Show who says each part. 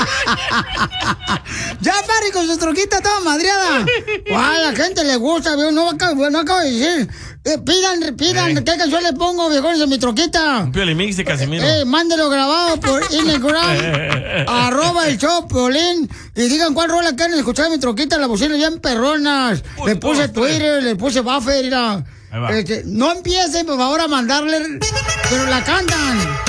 Speaker 1: Ya pare con su troquita toda madreada. A la gente le gusta, viejo. No acabo de decir. Pidan, ¿qué canción le pongo, viejones, en mi troquita?
Speaker 2: Un Piolimix de Casimiro.
Speaker 1: Mándelo grabado por Instagram, @el show Piolín, y digan cuál rola quieren escuchar en mi troquita, las bocinas bien perronas. Le puse Twitter, le puse buffer, mira. No empiecen, por favor, a mandarle, pero la cantan.